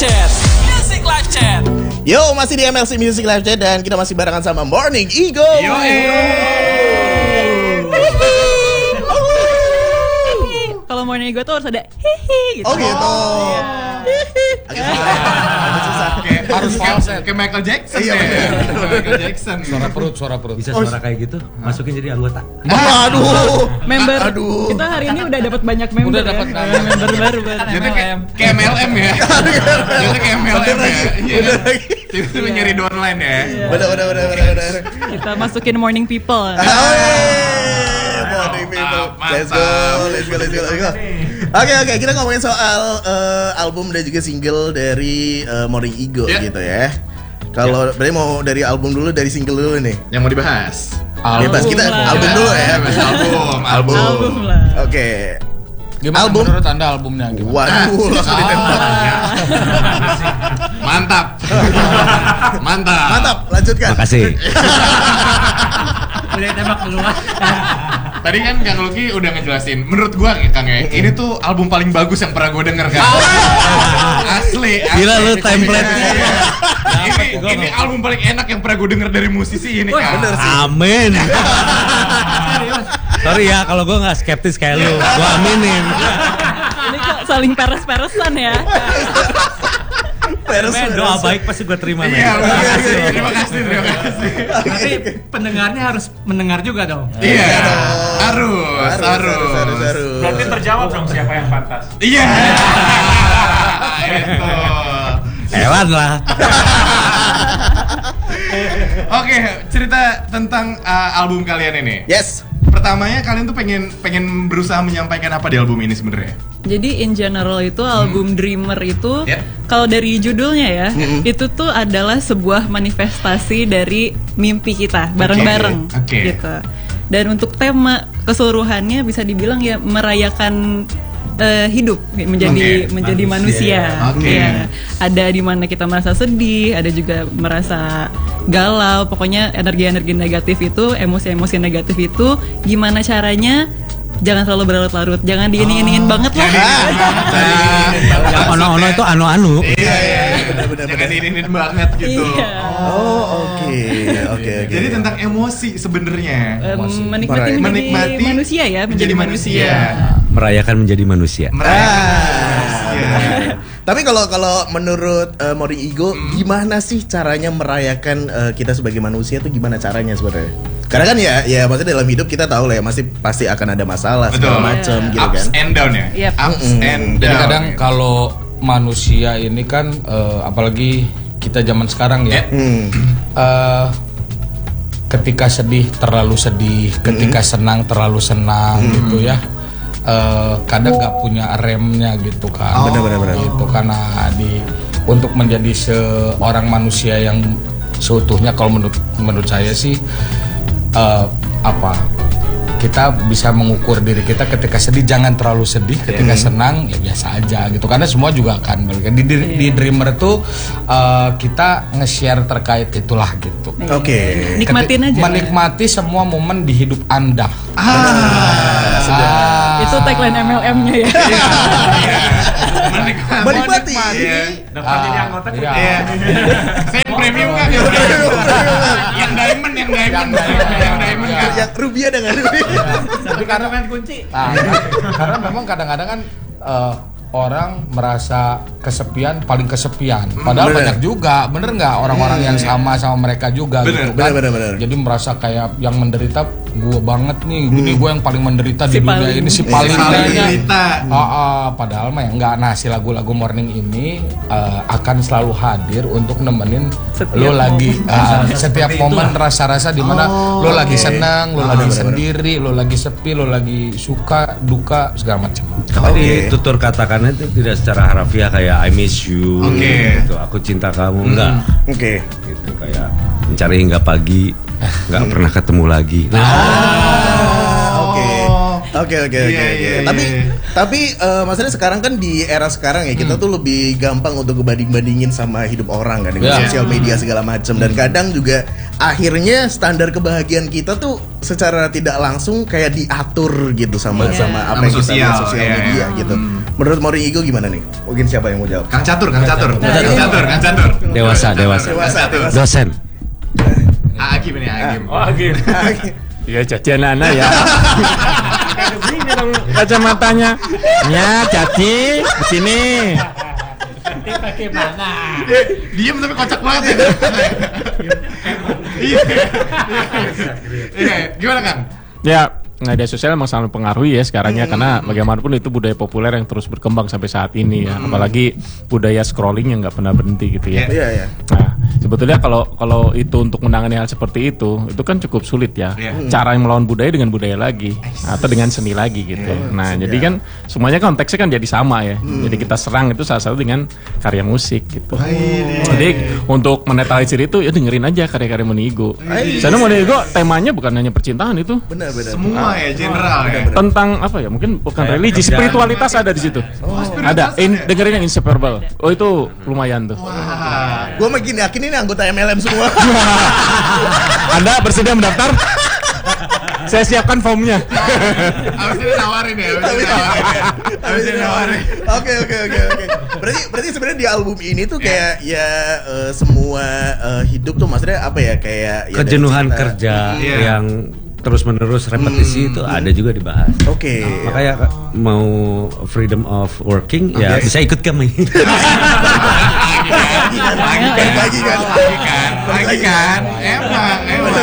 Chat. Music Live Chat. Yo, masih di MLC Music Live Chat dan kita masih barengan sama Morning Ego. Yo, Kalau Morning Ego tuh harus ada hihi gitu. Oh gitu. Iya. Agak susah. harus falset kayak Michael Jackson. Iya, ya. bener. Michael Jackson. Suara perut. Bisa suara kayak gitu, masukin jadi anggota. Aduh. Member. Aduh. Kita hari ini udah dapat banyak member. Udah dapat member baru. Jadi kayak MLM ya. Jadi kayak MLM ya. Iya. Tiba-tiba nyari downline ya. Bener. Kita masukin Morning People. Morning people. Mantap. Let's go. Oke, kita ngomongin soal album dan juga single dari Morning Ego gitu ya. Kalau berarti mau dari album dulu, dari single dulu nih. Yang mau dibahas. Bebas, kita album dulu ya. Album lah. Oke. Gimana Album? menurut Anda albumnya gimana? Waduh, langsung ditembak. Mantap. Lanjutkan. Makasih. Udah tembak duluan. Tadi kan Kang Lucky udah ngejelasin. Menurut gua Kang ya, ini tuh album paling bagus yang pernah gua denger kan. Asli. Gila lu template-nya. Ini album paling enak yang pernah gua denger dari musisi ini kan. Bener sih. Amin. Sorry ya kalau gue nggak skeptis kayak lu, gue aminin. Ini kok saling peres-peresan ya. Men, doa baik pasti gue terima. Iya, terima kasih. Tapi pendengarnya harus mendengar juga dong. Iya, harus. Berarti terjawab dong siapa yang pantas. Iya. Itu. Hewan lah. Oke, cerita tentang album kalian ini. Yes. Pertamanya kalian tuh pengen berusaha menyampaikan apa di album ini sebenarnya? Jadi in general itu album Dreamer itu Yeah. kalau dari judulnya ya, itu tuh adalah sebuah manifestasi dari mimpi kita bareng-bareng Oke. gitu. Dan untuk tema keseluruhannya bisa dibilang ya merayakan hidup menjadi Oke. manusia. Oke. Ya. Ada di mana kita merasa sedih, ada juga merasa galau. Pokoknya energi-energi negatif itu, emosi-emosi negatif itu gimana caranya jangan terlalu berlarut-larut, jangan diini-iniin banget lah. Yang ono-ono itu anu-anu. Iya. Jangan diinin banget gitu. Iya. Oh, oke. Jadi tentang emosi sebenarnya. Menikmati menjadi manusia ya, menjadi manusia. Merayakan menjadi manusia. Tapi kalau menurut Morning Ego, gimana sih caranya merayakan kita sebagai manusia tuh gimana caranya sebenarnya? Karena kan ya maksudnya dalam hidup kita tahu lah ya pasti akan ada masalah segala macam gitu kan. Ups and down ya. Yep. Ups and down. Jadi kadang kalau manusia ini kan apalagi kita zaman sekarang ya, ketika sedih terlalu sedih, ketika senang terlalu senang gitu ya. Kadang nggak punya remnya gitu kan. Benar. Gitu karena untuk menjadi seorang manusia yang seutuhnya kalau menurut saya sih kita bisa mengukur diri kita ketika sedih jangan terlalu sedih, ketika senang ya biasa aja gitu karena semua juga akan di Dreamer tuh kita nge-share terkait itulah gitu. Oke. Nikmatin aja. Menikmati semua momen di hidup Anda. Itu tagline MLM-nya ya. Menikmati. Dapat jadi anggota kan? Iya. Saya premium kan ya. Yang diamond kan. Yang rupiah dengan rupiah. Tapi karena kan kunci. Karena memang kadang-kadang kan orang merasa kesepian, paling kesepian. Padahal banyak juga, bener nggak orang-orang yang sama mereka juga gitu kan. Bener. Jadi merasa kayak yang menderita gue banget nih, ini gue yang paling menderita di dunia ini si paling menderita. Padahal mah ya enggak. Nah si lagu-lagu Morning ini akan selalu hadir untuk nemenin lo lagi setiap momen rasa-rasa dimana lo lagi senang, lo lagi sendiri, lo lagi sepi, lo lagi suka, duka segala macam. Jadi tutur katakannya itu tidak secara harafiah kayak I miss you, gitu. Aku cinta kamu, enggak. Oke. Gitu kayak mencari hingga pagi, nggak pernah ketemu lagi. Oke. Tapi maksudnya sekarang kan di era sekarang ya kita tuh lebih gampang untuk banding-bandingin sama hidup orang kan dengan sosial media segala macam dan kadang juga akhirnya standar kebahagiaan kita tuh secara tidak langsung kayak diatur gitu sama apa yang kita lihat sosial media gitu. Menurut Morning Ego gimana nih? Mungkin siapa yang mau jawab? Kang Catur. Dewasa. Dosen. Agim ini, Agim. Oh, Agim. Iya, Caci anak-anak ya. Begini dong kacamatanya. Ya, Caci, di sini. Pakai mana? Diem tapi kocak banget ya. Iya, gimana Kang? Ya, media sosial memang sangat mempengaruhi ya sekarangnya karena bagaimanapun itu budaya populer yang terus berkembang sampai saat ini ya. Apalagi budaya scrolling yang nggak pernah berhenti gitu ya. Iya. Nah, sebetulnya kalau itu untuk menangani hal seperti itu kan cukup sulit ya. Cara yang melawan budaya dengan budaya lagi atau dengan seni lagi gitu. Nah, jadi kan semuanya konteksnya kan jadi sama ya. Jadi kita serang itu salah satu dengan karya musik gitu. Jadi untuk menetralisir itu ya dengerin aja karya-karya Morning Ego. Karena Morning Ego temanya bukan hanya percintaan itu. Benar. Semua ya, general ya. Tentang apa ya? Mungkin bukan religi, spiritualitas ada di situ. Ada. Dengerin yang Inseparable. Oh, itu lumayan tuh. Gue makin yakin ini anggota MLM semua. Anda bersedia mendaftar? Saya siapkan formnya. Abis ini nawarin ya. Oke. Berarti sebenarnya di album ini tuh kayak ya semua hidup tuh maksudnya apa ya, kayak ya Kejenuhan kerja yang terus-menerus repetisi itu ada juga dibahas. Oke. Makanya mau freedom of working ya bisa ikut kami. Lagi kan. Emang.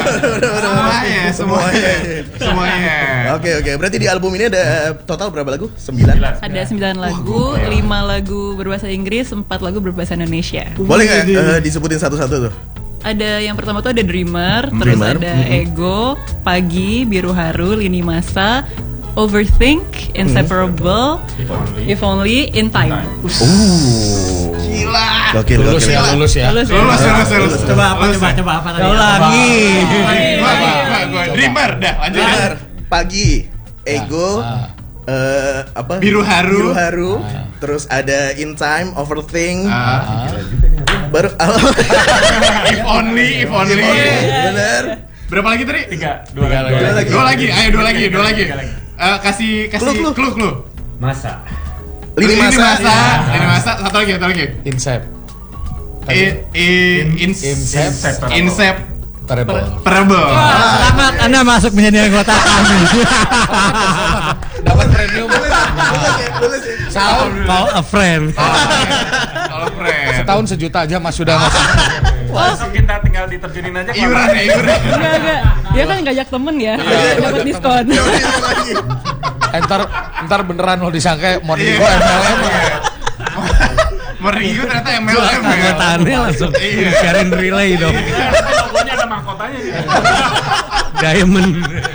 Semuanya. Oke. Berarti di album ini ada total berapa lagu? 9? Ada 9 lagu, 5 lagu berbahasa Inggris, 4 lagu berbahasa Indonesia. Boleh nggak disebutin satu-satu tuh? Ada yang pertama tuh ada Dreamer, terus ada Ego, Pagi, Biru Haru, Lini Masa, Overthink, Inseparable, If Only, In Time. Gila. Gokil. Lulus ya. Lulus. Coba apa tadi? Ulangi. Gua Dreamer dah, lanjut. Pagi, Ego, apa? Biru Haru. Terus ada In Time, Overthink. Baru If only. Bener. Berapa lagi tadi? 3, 2 lagi. Dua lagi. Kasih clue. Masa. Lini masa. Satu lagi. Insep. Inseparable. Selamat Anda masuk menjadi anggota kami. Dapat premium. Lulus ya. Call a friend. Kalau friend. Setahun sejuta aja Mas sudah masuk. Langsung kita tinggal diterjunin aja. Iuran. Enggak. Dia kan ngajak temen ya, dapat diskon. Ntar beneran lo disangka Morning Ego MLM. Morning Ego ternyata MLM. Anggotaannya langsung sharing relay dong. Logonya ada mahkotanya gitu. Diamond.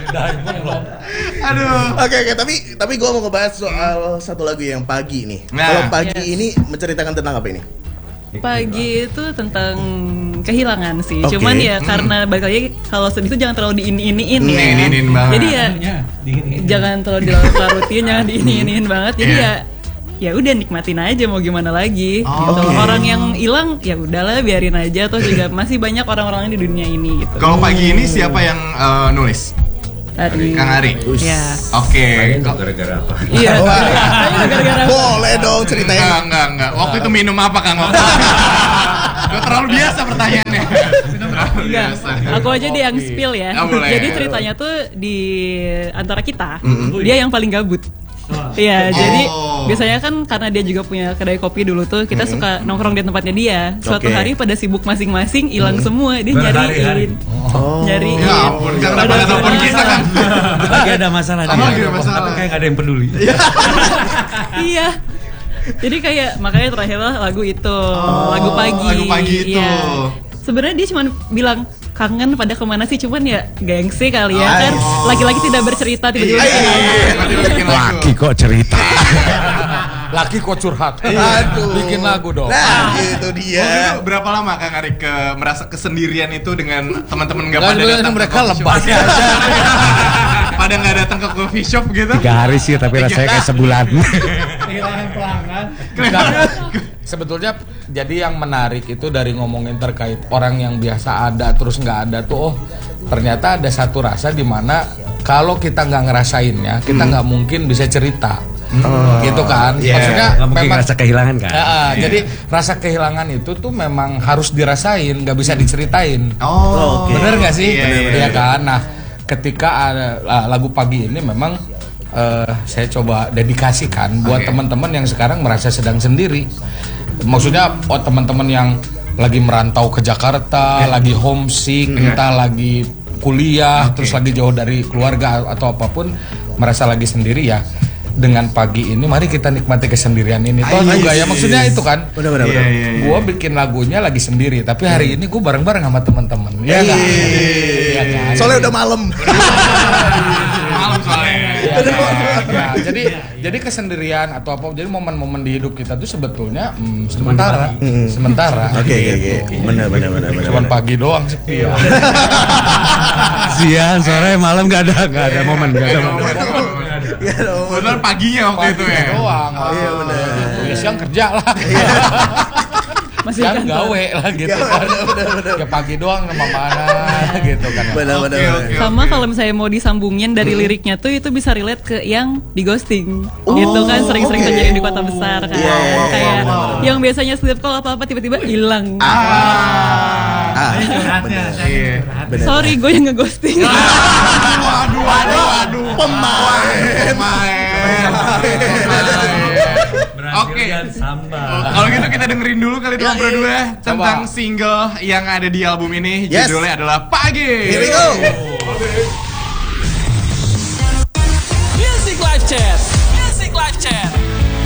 Aduh. Oke, tapi gue mau ngebahas soal satu lagu yang Pagi nih. Nah. Kalau Pagi ini menceritakan tentang apa ini? Pagi itu tentang kehilangan sih. Oke. Cuman ya karena balik lagi kalau sedih itu jangan terlalu diini-iniin ya. Diini-iniin banget. Jadi ya jangan terlalu dilarut-larutin, jangan diini-iniin banget. Jadi ya udah nikmatin aja mau gimana lagi. Gitu. oke. Orang yang hilang ya udahlah biarin aja. Toh juga masih banyak orang-orang di dunia ini gitu. Kalau Pagi ini siapa yang nulis? Ari. Kang Ari. Ya. Oke. Gara-gara apa? Iya. Kayaknya gara-gara Boleh dong ceritain. Enggak. Waktu itu minum apa Kang? Gak terlalu biasa pertanyaannya. Terlalu Enggak, biasa. aku aja deh yang spill ya. Oh, boleh. Jadi ceritanya tuh di antara kita, dia yang paling gabut. Iya, jadi biasanya kan karena dia juga punya kedai kopi dulu tuh, kita suka nongkrong di tempatnya dia. Suatu Oke. hari pada sibuk masing-masing, hilang semua, dia nyariin. Nyariin. Ya ampun, kan pada telepon kita kan. Lagi ada masalah Oh, lagi ada masalah. Tapi kayak gak ada yang peduli. Iya. Jadi kayak makanya terakhir lah lagu itu, lagu Pagi. Lagu Pagi itu. Iya. Sebenarnya dia cuma bilang kangen pada kemana sih, cuman ya gengsi kali ya kan, laki-laki tidak bercerita tiba-tiba. Laki kok cerita. Laki kok curhat. Aduh. Bikin lagu dong. Nah, itu dia. Itu berapa lama Kang Ari merasa kesendirian itu dengan teman-teman nggak pada Lalu datang? mereka ke coffee lebay shop? aja. Pada nggak datang ke coffee shop gitu? 3 hari sih tapi rasanya kayak sebulan. Kehilangan pelanggan. Sebetulnya jadi yang menarik itu dari ngomongin terkait orang yang biasa ada terus nggak ada tuh, ternyata ada satu rasa di mana kalau kita nggak ngerasainnya kita nggak mungkin bisa cerita. gitu kan. Maksudnya Nggak mungkin memang rasa kehilangan kan. jadi rasa kehilangan itu tuh memang harus dirasain, nggak bisa diceritain. Bener nggak sih? Iya kan. Nah, ketika ada lagu Pagi ini memang saya coba dedikasikan buat teman-teman yang sekarang merasa sedang sendiri. Maksudnya teman-teman yang lagi merantau ke Jakarta, lagi homesick, entah lagi kuliah, terus lagi jauh dari keluarga atau apapun, merasa lagi sendiri ya. Dengan Pagi ini, mari kita nikmati kesendirian ini. Toh juga ya, maksudnya itu kan. Benar. Gua bikin lagunya lagi sendiri, tapi hari ini gue bareng-bareng sama teman-teman. Iya kan? Iya kan? Soalnya udah malam. Malam soalnya. Ya, jadi kesendirian atau apa, jadi momen-momen di hidup kita tuh sebetulnya sementara. Oke. Benar. Cuman pagi doang sepi. Siang, sore, malam nggak ada momen. Benar paginya waktu itu ya. Doang. Iya benar. Ya siang kerja lah. Masih Siang kantor. gawe lah gitu kan. Ya pagi doang sama mana gitu kan. Benar. Sama kalau misalnya mau disambungin dari liriknya tuh itu bisa relate ke yang di ghosting. Itu kan sering-sering terjadi di kota besar kan. Kayak yang biasanya setiap kalau apa-apa tiba-tiba hilang. Ini curhatnya, saya curhat. Sorry, gue yang ngeghosting. Waduh. Pemain. Oke. Kalau gitu kita dengerin dulu kali itu berdua tentang single yang ada di album ini. Judulnya adalah Pagi. Here we go. Music Live Chat.